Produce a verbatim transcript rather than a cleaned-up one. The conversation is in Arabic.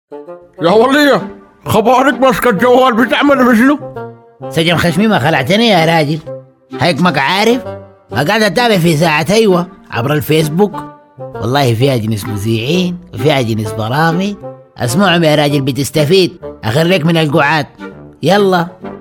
يا ولية، خبرك ماسكة الجوال بتعمل بشنو؟ سجن خشمي ما خلعتني يا راجل. هيك ما عارف، ما قاعد اتابع في ساعة ايوه عبر الفيسبوك. والله فيها جنس مذيعين وفيها جنس برامج، اسمعهم يا راجل بتستفيد. اخرك من القعاد. يلا